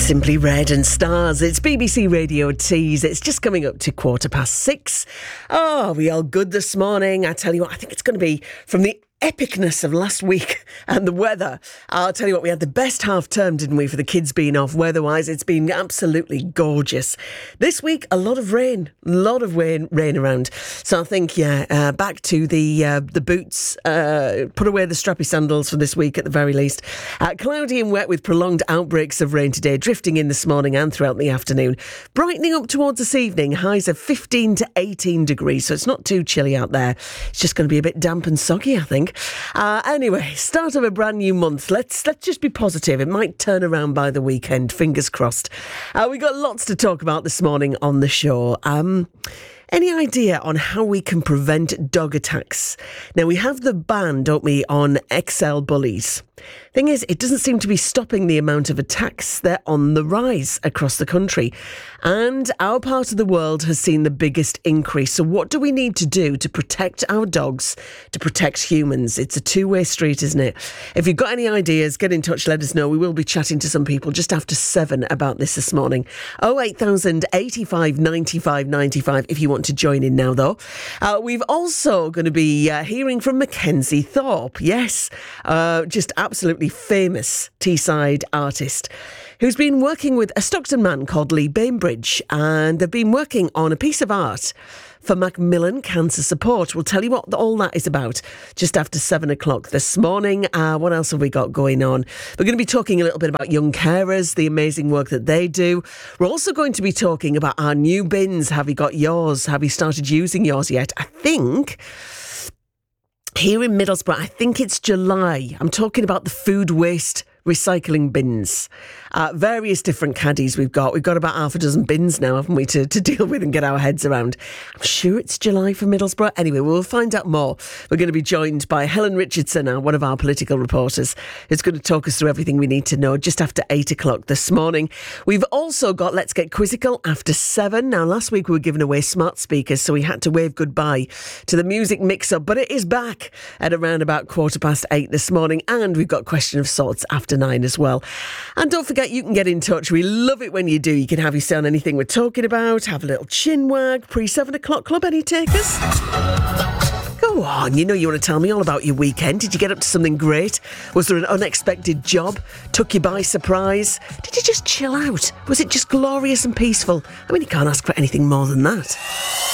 Simply Red and Stars. It's BBC Radio Tees. It's just coming up to 6:15. Oh, are we all good this morning? I tell you what, I think it's going to be from the epicness of last week and the weather. I'll tell you what, we had the best half term, didn't we, for the kids being off weather-wise. It's been absolutely gorgeous. This week, a lot of rain around. So I think, back to the boots, put away the strappy sandals for this week at the very least. Cloudy and wet with prolonged outbreaks of rain today, drifting in this morning and throughout the afternoon. Brightening up towards this evening, highs of 15 to 18 degrees, so it's not too chilly out there. It's just going to be a bit damp and soggy, I think. Anyway, start of a brand new month. Let's just be positive. It might turn around by the weekend. Fingers crossed. We got lots to talk about this morning on the show. Any idea on how we can prevent dog attacks? Now, we have the ban, don't we, on XL bullies. Thing is, it doesn't seem to be stopping the amount of attacks. They're on the rise across the country. And our part of the world has seen the biggest increase. So what do we need to do to protect our dogs, to protect humans? It's a two-way street, isn't it? If you've got any ideas, get in touch, let us know. We will be chatting to some people just after 7 about this morning. 08000 85 95 95 if you want to join in now, though. We've also going to be hearing from Mackenzie Thorpe. Yes, just absolutely famous Teesside artist who's been working with a Stockton man called Lee Bainbridge, and they've been working on a piece of art for Macmillan Cancer Support. We'll tell you what all that is about just after 7 o'clock this morning. What else have we got going on? We're going to be talking a little bit about young carers, the amazing work that they do. We're also going to be talking about our new bins. Have you got yours? Have you started using yours yet? I think here in Middlesbrough, I think it's July. I'm talking about the food waste recycling bins. Various different caddies we've got. We've got about half a dozen bins now, haven't we, to deal with and get our heads around. I'm sure it's July for Middlesbrough. Anyway, we'll find out more. We're going to be joined by Helen Richardson, one of our political reporters, who's going to talk us through everything we need to know just after 8 o'clock this morning. We've also got Let's Get Quizzical after 7. Now, last week we were giving away smart speakers, so we had to wave goodbye to the music mix-up, but it is back at around about 8:15 this morning, and we've got Question of Sorts after 9 as well. And don't forget, you can get in touch. We love it when you do. You can have your say on anything we're talking about, have a little chin wag, pre-7 o'clock club. Any takers? Go on, you know you want to tell me all about your weekend. Did you get up to something great? Was there an unexpected job? Took you by surprise? Did you just chill out? Was it just glorious and peaceful? I mean, you can't ask for anything more than that.